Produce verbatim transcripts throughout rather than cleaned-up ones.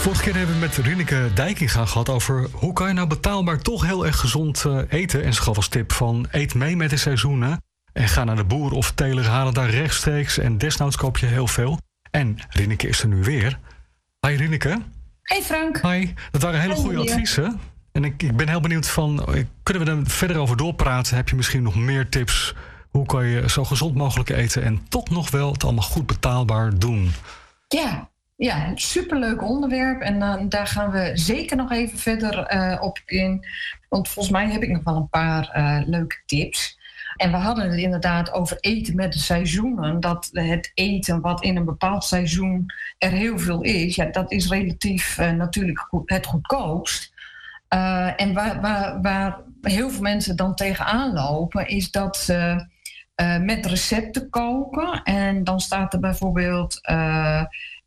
Vorige keer hebben we met Rineke Dijkinga gehad over hoe kan je nou betaalbaar toch heel erg gezond uh, eten. En ze gaf als tip van eet mee met de seizoenen. En ga naar de boer of teler, halen daar rechtstreeks. En desnoods koop je heel veel. En Rineke is er nu weer. Hi Rineke. Hey Frank. Hi, dat waren hele goede adviezen. En ik, ik ben heel benieuwd van, kunnen we er verder over doorpraten? Heb je misschien nog meer tips? Hoe kan je zo gezond mogelijk eten en toch nog wel het allemaal goed betaalbaar doen? Ja, ja, superleuk onderwerp. En uh, daar gaan we zeker nog even verder uh, op in. Want volgens mij heb ik nog wel een paar uh, leuke tips. En we hadden het inderdaad over eten met de seizoenen. Dat het eten wat in een bepaald seizoen er heel veel is, ja, dat is relatief uh, natuurlijk goed, het goedkoopst. Uh, en waar, waar, waar heel veel mensen dan tegenaan lopen, is dat ze uh, met recepten koken. En dan staat er bijvoorbeeld uh,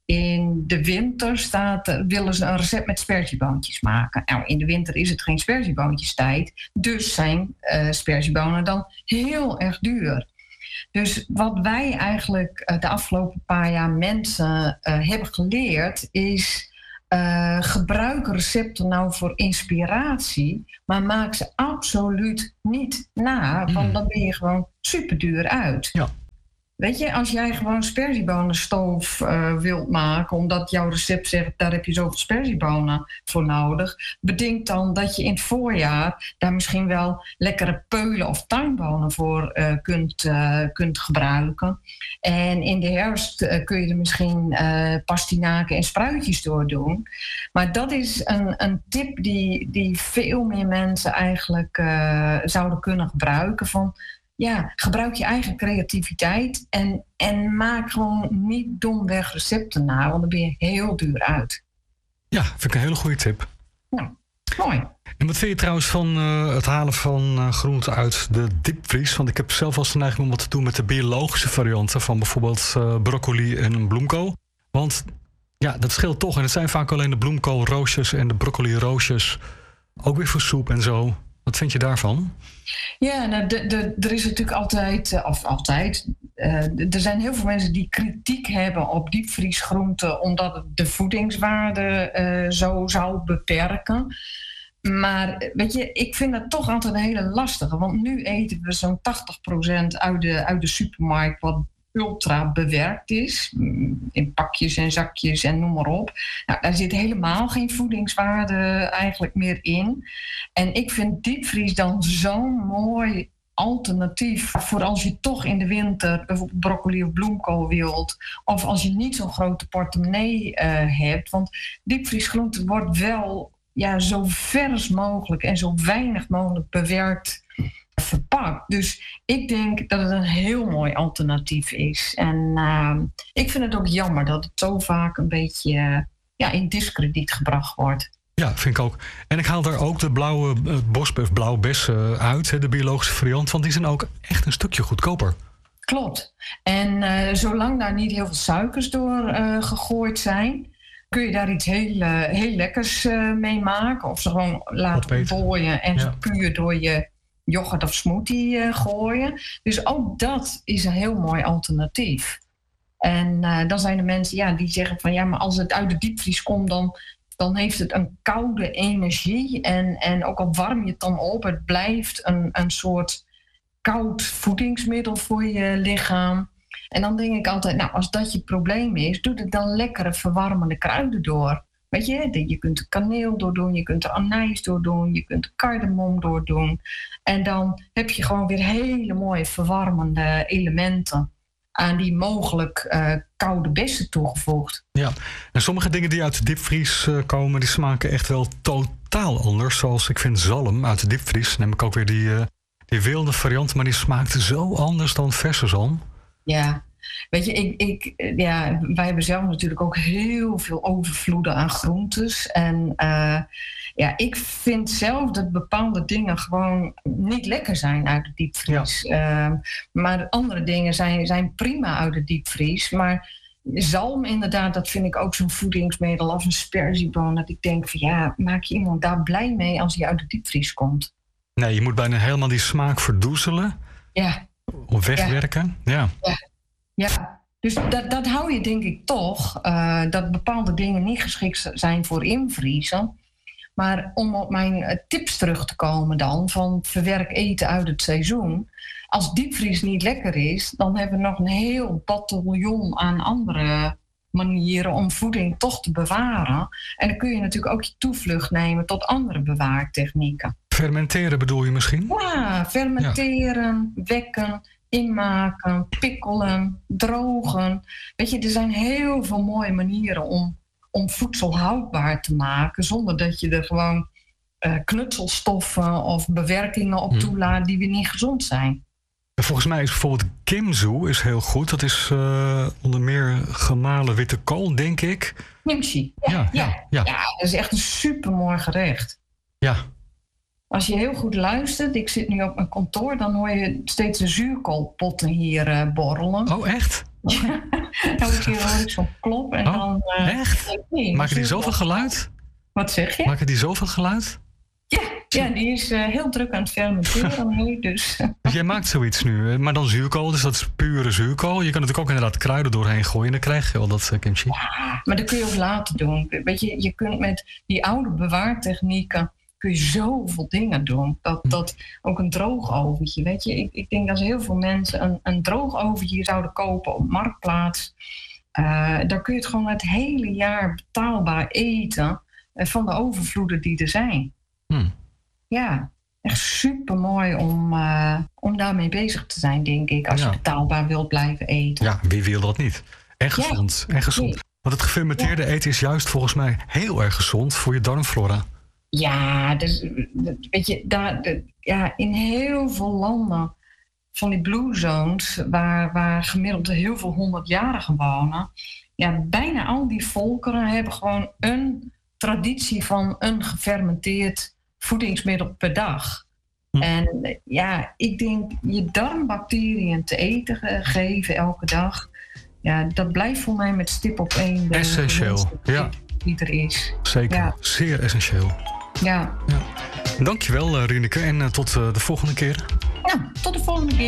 in de winter staat, willen ze een recept met sperzieboontjes maken. Nou, in de winter is het geen sperzieboontjestijd. Dus zijn uh, sperziebonen dan heel erg duur. Dus wat wij eigenlijk uh, de afgelopen paar jaar mensen uh, hebben geleerd is Uh, gebruik recepten nou voor inspiratie, maar maak ze absoluut niet na, want mm. dan ben je gewoon super duur uit. Ja. Weet je, als jij gewoon sperziebonenstoof uh, wilt maken, omdat jouw recept zegt, daar heb je zoveel sperziebonen voor nodig, bedenk dan dat je in het voorjaar daar misschien wel lekkere peulen of tuinbonen voor uh, kunt, uh, kunt gebruiken. En in de herfst uh, kun je er misschien uh, pastinaken en spruitjes door doen. Maar dat is een, een tip die, die veel meer mensen eigenlijk uh, zouden kunnen gebruiken. Van, ja, gebruik je eigen creativiteit en, en maak gewoon niet domweg recepten na, want dan ben je heel duur uit. Ja, vind ik een hele goede tip. Nou, mooi. En wat vind je trouwens van uh, het halen van uh, groenten uit de diepvries? Want ik heb zelf wel eens de neiging om wat te doen met de biologische varianten van bijvoorbeeld uh, broccoli en bloemkool. Want ja, dat scheelt toch. En het zijn vaak alleen de bloemkoolroosjes en de broccoli-roosjes. Ook weer voor soep en zo. Wat vind je daarvan? Ja, nou, de, de, er is natuurlijk altijd, of altijd, uh, er zijn heel veel mensen die kritiek hebben op diepvriesgroenten omdat het de voedingswaarde uh, zo zou beperken. Maar weet je, ik vind dat toch altijd een hele lastige. Want nu eten we zo'n tachtig procent uit de, uit de supermarkt wat ultra bewerkt is. In pakjes en zakjes en noem maar op. Nou, daar zit helemaal geen voedingswaarde eigenlijk meer in. En ik vind diepvries dan zo'n mooi alternatief voor als je toch in de winter bijvoorbeeld broccoli of bloemkool wilt. Of als je niet zo'n grote portemonnee uh, hebt. Want diepvriesgroente wordt wel ja, zo vers mogelijk en zo weinig mogelijk bewerkt verpakt. Dus ik denk dat het een heel mooi alternatief is. En uh, ik vind het ook jammer dat het zo vaak een beetje uh, ja, in diskrediet gebracht wordt. Ja, vind ik ook. En ik haal daar ook de blauwe uh, bosbef, blauwe bessen uit, hè, de biologische variant, want die zijn ook echt een stukje goedkoper. Klopt. En uh, zolang daar niet heel veel suikers door uh, gegooid zijn, kun je daar iets heel, uh, heel lekkers uh, mee maken. Of ze gewoon laten ontdooien en ja. zo puur door je yoghurt of smoothie uh, gooien. Dus ook dat is een heel mooi alternatief. En uh, dan zijn er mensen ja, die zeggen van ja, maar als het uit de diepvries komt, dan, dan heeft het een koude energie. En, en ook al warm je het dan op, het blijft een, een soort koud voedingsmiddel voor je lichaam. En dan denk ik altijd, nou, als dat je probleem is, doe er dan lekkere verwarmende kruiden door. Weet je, je kunt er kaneel door doen, je kunt er anijs door doen, je kunt er cardamom door doen. En dan heb je gewoon weer hele mooie verwarmende elementen aan die mogelijk uh, koude bessen toegevoegd. Ja, en sommige dingen die uit de diepvries uh, komen, die smaken echt wel totaal anders. Zoals ik vind zalm uit de diepvries, neem ik ook weer die, uh, die wilde variant, maar die smaakt zo anders dan verse zalm. Ja, weet je, ik, ik, ja, wij hebben zelf natuurlijk ook heel veel overvloeden aan groentes. En uh, ja, ik vind zelf dat bepaalde dingen gewoon niet lekker zijn uit de diepvries. Ja. Uh, maar andere dingen zijn, zijn prima uit de diepvries. Maar zalm inderdaad, dat vind ik ook zo'n voedingsmiddel of een sperzieboon. Dat ik denk van ja, maak je iemand daar blij mee als hij uit de diepvries komt? Nee, je moet bijna helemaal die smaak verdoezelen. Ja. Of wegwerken. Ja. Ja. Ja. Dus dat, dat hou je denk ik toch, uh, dat bepaalde dingen niet geschikt zijn voor invriezen. Maar om op mijn tips terug te komen dan, van verwerk eten uit het seizoen. Als diepvries niet lekker is, dan hebben we nog een heel bataljon aan andere manieren om voeding toch te bewaren. En dan kun je natuurlijk ook je toevlucht nemen tot andere bewaartechnieken. Fermenteren bedoel je misschien? Ja, fermenteren, ja. wekken, inmaken, pikkelen, drogen. Weet je, er zijn heel veel mooie manieren om, om voedsel houdbaar te maken, zonder dat je er gewoon uh, knutselstoffen of bewerkingen op hmm. toelaat die weer niet gezond zijn. Volgens mij is bijvoorbeeld kimchi is heel goed. Dat is uh, onder meer gemalen witte kool, denk ik. Kimchi, ja. Ja, ja, ja. ja. ja dat is echt een supermooi gerecht. Ja. Als je heel goed luistert, ik zit nu op mijn kantoor, dan hoor je steeds de zuurkoolpotten hier uh, borrelen. Oh, echt? Ja, elke keer hoor ik zo'n klop en oh, dan... Uh, echt? Nee, maken die zoveel geluid? Wat zeg je? Maken die zoveel geluid? Ja, ja, die is uh, heel druk aan het fermenteren nu, dus... Dus jij maakt zoiets nu, maar dan zuurkool, dus dat is pure zuurkool. Je kan natuurlijk ook inderdaad kruiden doorheen gooien en dan krijg je wel dat uh, kimchi. Ja, maar dat kun je ook later doen. Weet je, je kunt met die oude bewaartechnieken kun je zoveel dingen doen. Dat, dat ook een droogoventje, weet je. Ik, ik denk dat heel veel mensen een, een droogoventje zouden kopen op Marktplaats. Uh, dan kun je het gewoon het hele jaar betaalbaar eten uh, van de overvloeden die er zijn. Hmm. Ja, echt super mooi om, uh, om daarmee bezig te zijn, denk ik. Als ja. je betaalbaar wilt blijven eten. Ja, wie wil dat niet? En gezond. Ja. En gezond. Nee. Want het gefermenteerde ja. eten is juist volgens mij heel erg gezond voor je darmflora. Ja, dus, weet je, daar, de, ja, in heel veel landen van die blue zones, waar, waar gemiddeld heel veel honderdjarigen wonen, ja, bijna al die volkeren hebben gewoon een traditie van een gefermenteerd voedingsmiddel per dag. Hm. En ja, ik denk je darmbacteriën te eten ge- geven elke dag, ja, dat blijft voor mij met stip op één de essentieel, ja. die er is. Zeker, ja. Zeer essentieel. Ja. ja. Dankjewel, Rieneke, en uh, tot uh, de volgende keer. Ja, tot de volgende keer.